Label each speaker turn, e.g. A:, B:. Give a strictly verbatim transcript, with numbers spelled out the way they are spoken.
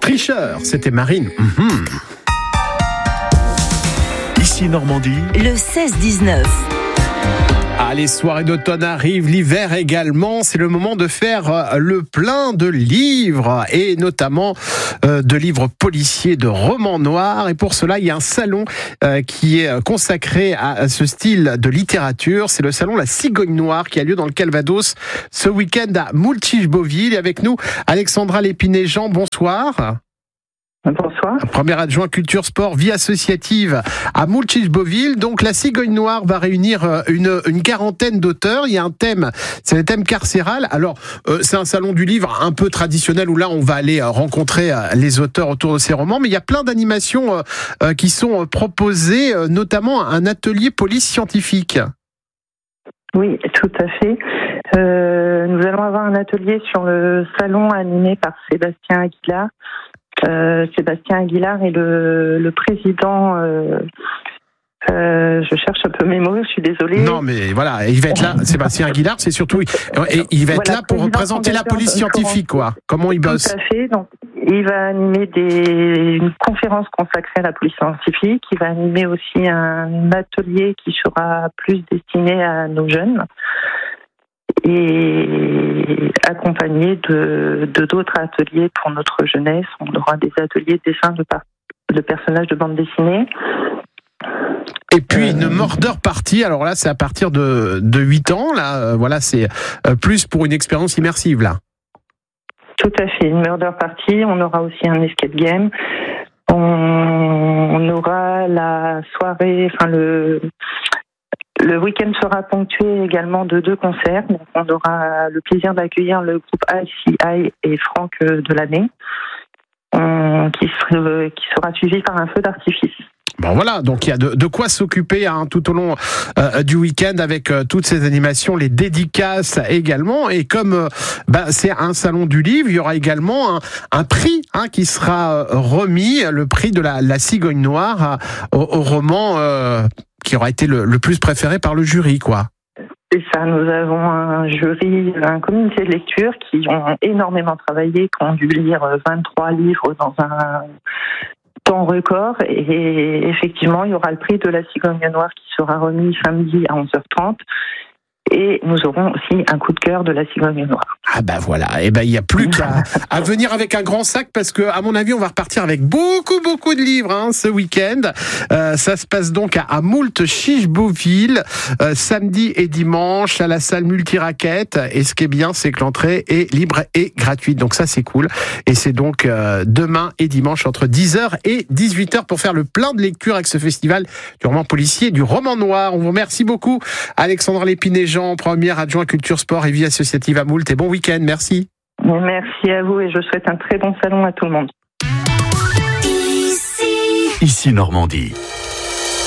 A: Tricheur, c'était Marine. Mmh.
B: Ici Normandie.
C: Le seize dix-neuf.
A: Ah, les soirées d'automne arrivent, l'hiver également. C'est le moment de faire le plein de livres et notamment euh, de livres policiers, de romans noirs. Et pour cela, il y a un salon euh, qui est consacré à, à ce style de littérature. C'est le salon La Cigogne Noire qui a lieu dans le Calvados ce week-end à Moultich-Beauville. Et avec nous, Alexandra Lépine-Jean, bonsoir.
D: Bonsoir.
A: Premier adjoint culture, sport, vie associative à Moultich-Beauville. Donc la Cigogne Noire va réunir une, une quarantaine d'auteurs. Il y a un thème, c'est le thème carcéral. Alors euh, c'est un salon du livre un peu traditionnel où là on va aller rencontrer les auteurs autour de ces romans. Mais il y a plein d'animations euh, qui sont proposées, euh, notamment un atelier police scientifique.
D: Oui, tout à fait. Euh, nous allons avoir un atelier sur le salon animé par Sébastien Aguilar. Euh, Sébastien Aguilar est le, le président. Euh, euh, je cherche un peu mes mots, je suis désolée.
A: Non, mais voilà, il va être là. Sébastien Aguilar, c'est surtout, et il va être
D: voilà,
A: là pour représenter la police scientifique, quoi. Comment il bosse.
D: Tout à fait. Donc, il va animer des, une conférence consacrée à la police scientifique. Il va animer aussi un atelier qui sera plus destiné à nos jeunes. Et accompagné de, de d'autres ateliers pour notre jeunesse. On aura des ateliers de dessin de, par, de personnages de bande dessinée.
A: Et puis une
D: euh...
A: murder party, alors là c'est à partir de, de huit ans, là, euh, voilà, c'est euh, plus pour une expérience immersive là.
D: Tout à fait, une murder party, on aura aussi un escape game, on, on aura la soirée, enfin le... Le week-end sera ponctué également de deux concerts. Donc on aura le plaisir d'accueillir le groupe I C I et Franck de l'année, qui sera, qui sera suivi par un feu d'artifice.
A: Bon voilà, donc il y a de, de quoi s'occuper hein, tout au long euh, du week-end avec euh, toutes ces animations, les dédicaces également. Et comme euh, bah, c'est un salon du livre, il y aura également un, un prix hein, qui sera remis, le prix de la, la Cigogne Noire euh, au, au roman euh, qui aura été le, le plus préféré par le jury, quoi.
D: C'est ça, nous avons un jury, un comité de lecture qui ont énormément travaillé, qui ont dû lire vingt-trois livres dans un temps record. Et effectivement, il y aura le prix de la Cigogne Noire qui sera remis samedi à onze heures trente. Et nous aurons aussi un coup de cœur de la Cigogne Noire.
A: Ah bah voilà, et ben il y a plus qu'à à venir avec un grand sac parce que à mon avis on va repartir avec beaucoup beaucoup de livres hein, ce week-end. Euh, ça se passe donc à, à Moultich-Beauville euh, samedi et dimanche à la salle multiraquette. Et ce qui est bien, c'est que l'entrée est libre et gratuite. Donc ça c'est cool. Et c'est donc euh, demain et dimanche entre dix heures et dix-huit heures pour faire le plein de lecture avec ce festival du roman policier, du roman noir. On vous remercie beaucoup, Alexandra Lépine-Jean, première adjoint culture, sport et vie associative à Moult. Et bon week-end, merci.
D: Merci à vous et je souhaite un très bon salon à tout le monde.
B: Ici Normandie.